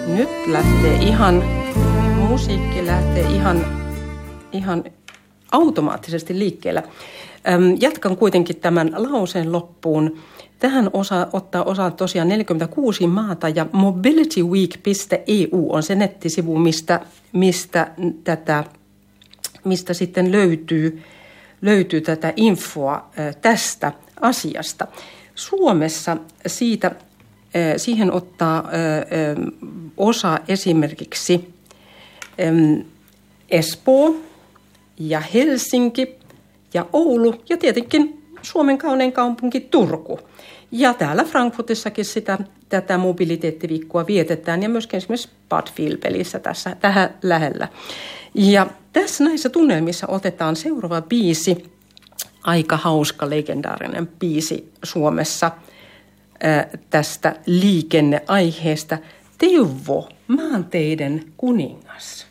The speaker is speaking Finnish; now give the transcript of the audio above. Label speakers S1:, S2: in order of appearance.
S1: Nyt musiikki lähtee ihan automaattisesti liikkeelle. Jatkan kuitenkin tämän lauseen loppuun. Tähän ottaa osaa tosiaan 46 maata ja mobilityweek.eu on se nettisivu, mistä sitten löytyy tätä infoa tästä asiasta. Suomessa siihen ottaa osa esimerkiksi Espoo ja Helsinki ja Oulu ja tietenkin Suomen kaunein kaupunki Turku. Ja täällä Frankfurtissakin tätä mobiliteettiviikkoa vietetään ja myöskin esimerkiksi Bad Vilbelissä tähän lähellä. Ja tässä näissä tunnelmissa otetaan seuraava biisi, aika hauska legendaarinen biisi Suomessa tästä liikenneaiheesta, Teuvo, maanteiden kuningas.